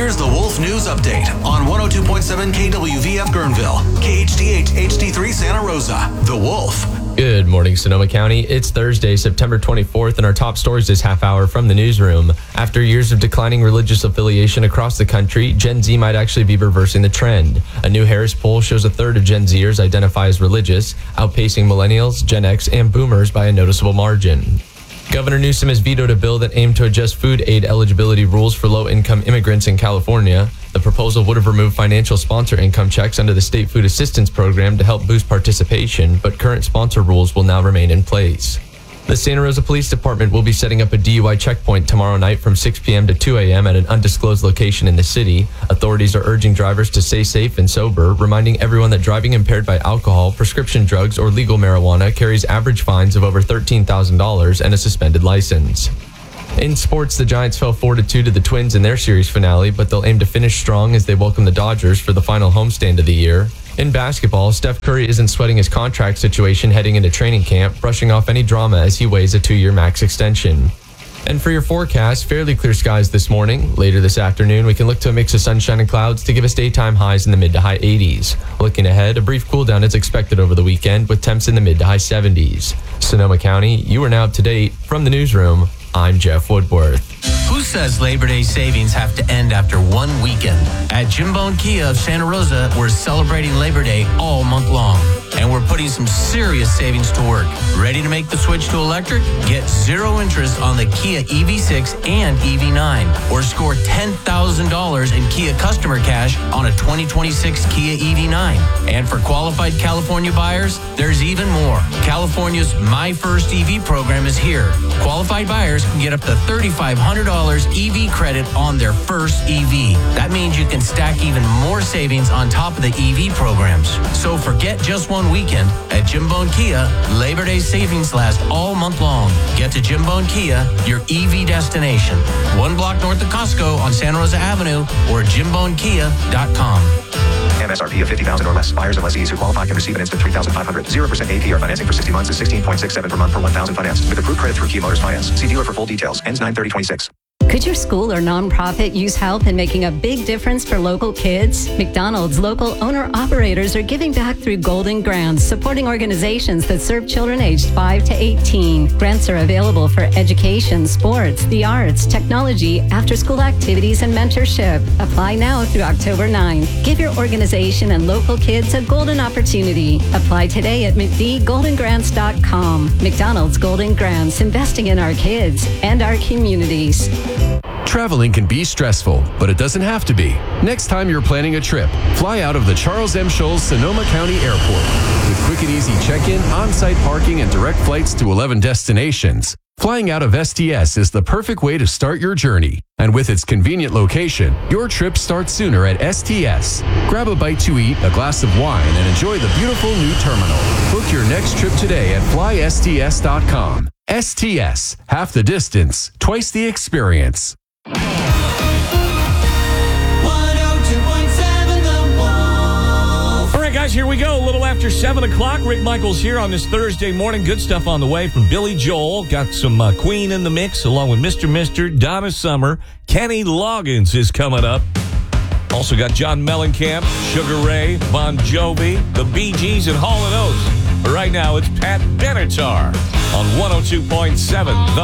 Here's the Wolf News Update on 102.7 KWVF Guerneville, KHDH HD3 Santa Rosa. The Wolf. Good morning, Sonoma County. It's Thursday, September 24th, and our top stories this half hour from the newsroom. After years of declining religious affiliation across the country, Gen Z might actually be reversing the trend. A new Harris poll shows a third of Gen Zers identify as religious, outpacing millennials, Gen X, and boomers by a noticeable margin. Governor Newsom has vetoed a bill that aimed to adjust food aid eligibility rules for low-income immigrants in California. The proposal would have removed financial sponsor income checks under the State Food Assistance Program to help boost participation, but current sponsor rules will now remain in place. The Santa Rosa Police Department will be setting up a DUI checkpoint tomorrow night from 6 p.m. to 2 a.m. at an undisclosed location in the city. Authorities are urging drivers to stay safe and sober, reminding everyone that driving impaired by alcohol, prescription drugs, or legal marijuana carries average fines of over $13,000 and a suspended license. In sports, the Giants fell 4-2 to the Twins in their series finale, but they'll aim to finish strong as they welcome the Dodgers for the final homestand of the year. In basketball, Steph Curry isn't sweating his contract situation heading into training camp, brushing off any drama as he weighs a 2-year max extension. And for your forecast, fairly clear skies this morning. Later this afternoon, we can look to a mix of sunshine and clouds to give us daytime highs in the mid to high 80s. Looking ahead, a brief cool down is expected over the weekend with temps in the mid to high 70s. Sonoma County, you are now up to date. From the newsroom, I'm Jeff Woodworth. Who says Labor Day savings have to end after one weekend? At Jim Bone Kia of Santa Rosa, we're celebrating Labor Day all month long. And we're putting some serious savings to work. Ready to make the switch to electric? Get zero interest on the Kia EV6 and EV9. Or score $10,000 in Kia customer cash on a 2026 Kia EV9. And for qualified California buyers, there's even more. California's My First EV program is here. Qualified buyers can get up to $3,500 EV credit on their first EV. That means you can stack even more savings on top of the EV programs. So forget just one weekend. At Jim Bone Kia, Labor Day savings last all month long. Get to Jim Bone Kia, your EV destination. 1 block north of Costco on Santa Rosa Avenue or JimBoneKia.com. MSRP of $50,000 or less. Buyers and lessees who qualify can receive an instant $3,500. 0% APR financing for 60 months is 16.67 per month per $1,000 financed. With approved credit through Kia Motors Finance. See dealer for full details. Ends 9/30/26. Could your school or nonprofit use help in making a big difference for local kids? McDonald's local owner-operators are giving back through Golden Grants, supporting organizations that serve children aged 5 to 18. Grants are available for education, sports, the arts, technology, after-school activities, and mentorship. Apply now through October 9. Give your organization and local kids a golden opportunity. Apply today at McDGoldenGrants.com. McDonald's Golden Grants, investing in our kids and our communities. Traveling can be stressful, but it doesn't have to be. Next time you're planning a trip, fly out of the Charles M. Scholes Sonoma County Airport. With quick and easy check-in, on-site parking, and direct flights to 11 destinations, flying out of STS is the perfect way to start your journey. And with its convenient location, your trip starts sooner at STS. Grab a bite to eat, a glass of wine, and enjoy the beautiful new terminal. Book your next trip today at flysts.com. STS, half the distance, twice the experience. 102.7 The Wolf. All right, guys, here we go. A little after 7 o'clock. Rick Michaels here on this Thursday morning. Good stuff on the way from Billy Joel. Got some Queen in the mix, along with Mr. Donna Summer. Kenny Loggins is coming up. Also got John Mellencamp, Sugar Ray, Bon Jovi, the Bee Gees, and Hall & Oates. But right now, it's Pat Benatar on 102.7 The